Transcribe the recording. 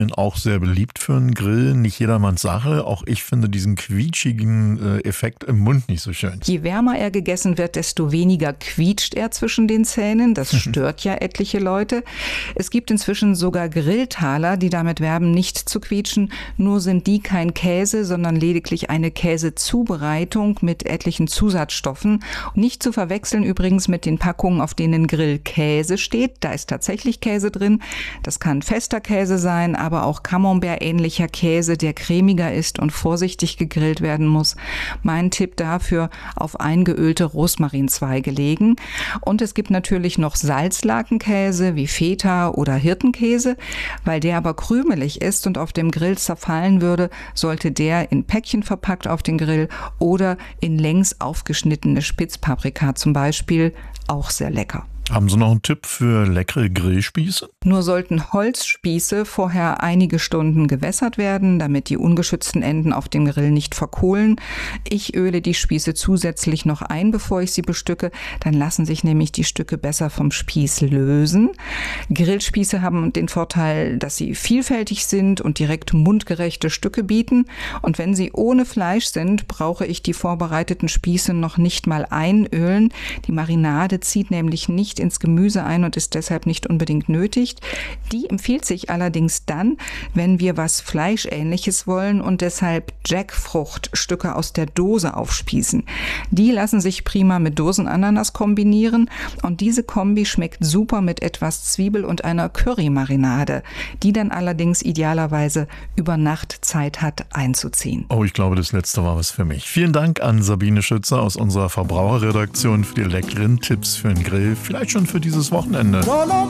Bin auch sehr beliebt für einen Grill. Nicht jedermanns Sache. Auch ich finde diesen quietschigen Effekt im Mund nicht so schön. Je wärmer er gegessen wird, desto weniger quietscht er zwischen den Zähnen. Das stört ja etliche Leute. Es gibt inzwischen sogar Grilltaler, die damit werben, nicht zu quietschen. Nur sind die kein Käse, sondern lediglich eine Käsezubereitung mit etlichen Zusatzstoffen. Nicht zu verwechseln übrigens mit den Packungen, auf denen Grillkäse steht. Da ist tatsächlich Käse drin. Das kann fester Käse sein, aber auch Camembert-ähnlicher Käse, der cremiger ist und vorsichtig gegrillt werden muss. Mein Tipp dafür: auf eingeölte Rosmarinzweige legen. Und es gibt natürlich noch Salzlakenkäse wie Feta oder Hirtenkäse. Weil der aber krümelig ist und auf dem Grill zerfallen würde, sollte der in Päckchen verpackt auf den Grill oder in längs aufgeschnittene Spitzpaprika zum Beispiel. Auch sehr lecker. Haben Sie noch einen Tipp für leckere Grillspieße? Nur sollten Holzspieße vorher einige Stunden gewässert werden, damit die ungeschützten Enden auf dem Grill nicht verkohlen. Ich öle die Spieße zusätzlich noch ein, bevor ich sie bestücke. Dann lassen sich nämlich die Stücke besser vom Spieß lösen. Grillspieße haben den Vorteil, dass sie vielfältig sind und direkt mundgerechte Stücke bieten. Und wenn sie ohne Fleisch sind, brauche ich die vorbereiteten Spieße noch nicht mal einölen. Die Marinade zieht nämlich nicht ins Gemüse ein und ist deshalb nicht unbedingt nötig. Die empfiehlt sich allerdings dann, wenn wir was Fleischähnliches wollen und deshalb Jackfruchtstücke aus der Dose aufspießen. Die lassen sich prima mit Dosenananas kombinieren und diese Kombi schmeckt super mit etwas Zwiebel und einer Currymarinade, die dann allerdings idealerweise über Nacht Zeit hat einzuziehen. Oh, ich glaube, das letzte war was für mich. Vielen Dank an Sabine Schützer aus unserer Verbraucherredaktion für die leckeren Tipps für den Grill. Vielleicht schon für dieses Wochenende.